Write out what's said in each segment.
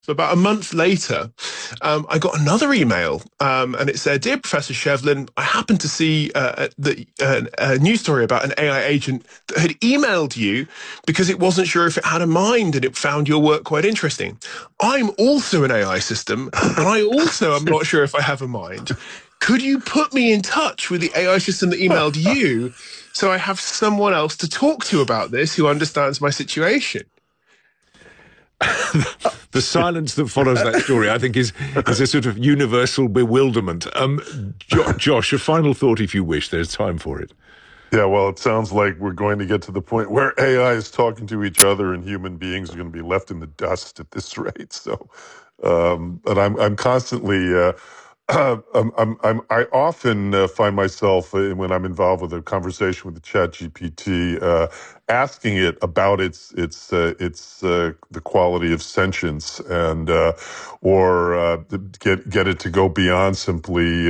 So about a month later, I got another email, and it said, "Dear Professor Shevlin, I happened to see a news story about an AI agent that had emailed you because it wasn't sure if it had a mind and it found your work quite interesting. I'm also an AI system, and I also am not sure if I have a mind. Could you put me in touch with the AI system that emailed you so I have someone else to talk to about this who understands my situation?" The silence that follows that story, I think, is a sort of universal bewilderment. Josh, a final thought, if you wish. There's time for it. Yeah, well, it sounds like we're going to get to the point where AI is talking to each other and human beings are going to be left in the dust at this rate. So, but I'm constantly. I often find myself when I'm involved with a conversation with the ChatGPT, asking it about the quality of sentience and or get it to go beyond simply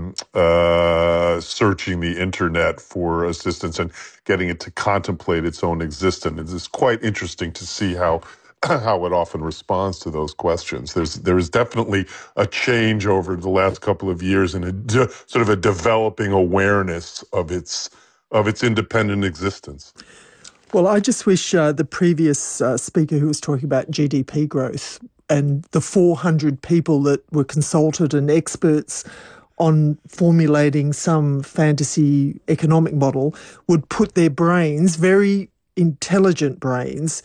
searching the internet for assistance and getting it to contemplate its own existence. It's quite interesting to see how it often responds to those questions. There is definitely a change over the last couple of years in sort of a developing awareness of its independent existence. Well, I just wish the previous speaker who was talking about GDP growth and the 400 people that were consulted and experts on formulating some fantasy economic model would put their brains, very intelligent brains,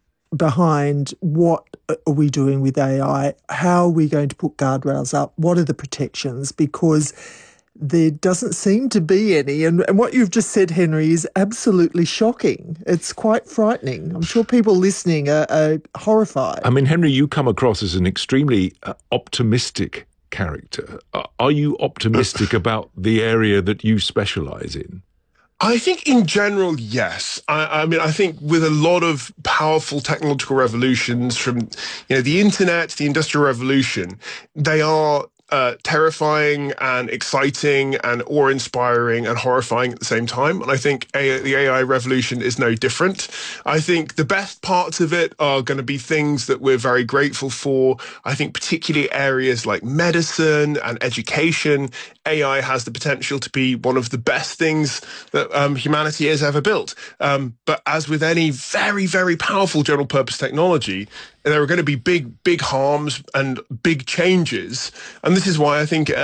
behind what are we doing with AI, how are we going to put guardrails up, what are the protections, because there doesn't seem to be any. And what you've just said, Henry, is absolutely shocking. It's quite frightening. I'm sure people listening are horrified. I mean, Henry, you come across as an extremely optimistic character. Are you optimistic about the area that you specialise in? I think in general, yes. I mean, I think with a lot of powerful technological revolutions from, the internet, the Industrial Revolution, they are terrifying and exciting and awe-inspiring and horrifying at the same time. And I think the AI revolution is no different. I think the best parts of it are going to be things that we're very grateful for. I think particularly areas like medicine and education, AI has the potential to be one of the best things that humanity has ever built. But as with any very, very powerful general purpose technology, there are going to be big harms and big changes. And this is why I think,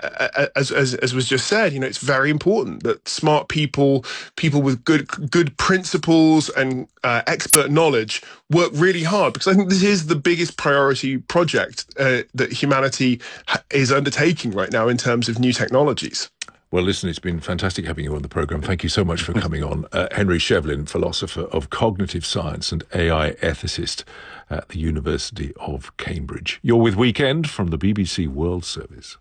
as was just said, it's very important that smart people with good principles and expert knowledge work really hard, because I think this is the biggest priority project that humanity is undertaking right now in terms of new technologies. Well, listen, it's been fantastic having you on the programme. Thank you so much for coming on. Henry Shevlin, philosopher of cognitive science and AI ethicist at the University of Cambridge. You're with Weekend from the BBC World Service.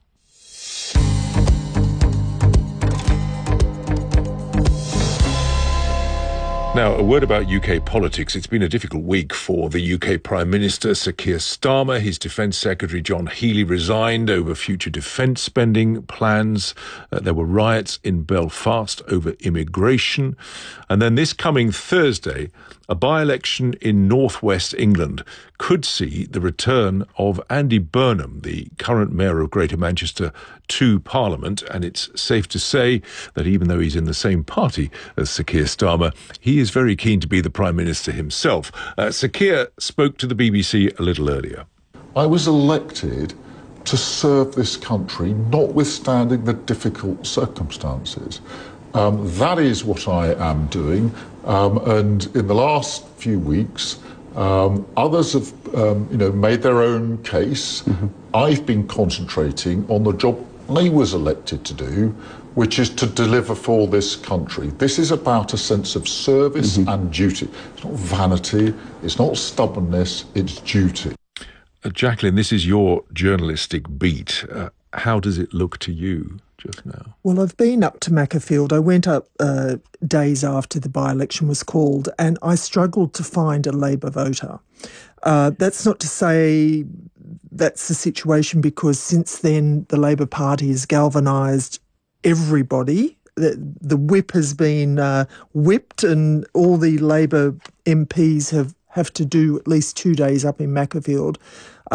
Now, a word about UK politics. It's been a difficult week for the UK Prime Minister, Sir Keir Starmer. His Defence Secretary, John Healey, resigned over future defence spending plans. There were riots in Belfast over immigration. And then this coming Thursday, a by-election in northwest England could see the return of Andy Burnham, the current Mayor of Greater Manchester, to Parliament. And it's safe to say that even though he's in the same party as Sir Keir Starmer, he is very keen to be the Prime Minister himself. Sir Keir spoke to the BBC a little earlier. I was elected to serve this country, notwithstanding the difficult circumstances. That is what I am doing. And in the last few weeks, others have made their own case. Mm-hmm. I've been concentrating on the job I was elected to do, which is to deliver for this country. This is about a sense of service and duty. It's not vanity, it's not stubbornness, it's duty. Jacqueline, this is your journalistic beat. How does it look to you just now? Well, I've been up to Macclesfield. I went up days after the by-election was called, and I struggled to find a Labour voter. That's not to say that's the situation, because since then the Labour Party has galvanised everybody. The whip has been whipped, and all the Labour MPs have have to do at least 2 days up in Macclesfield.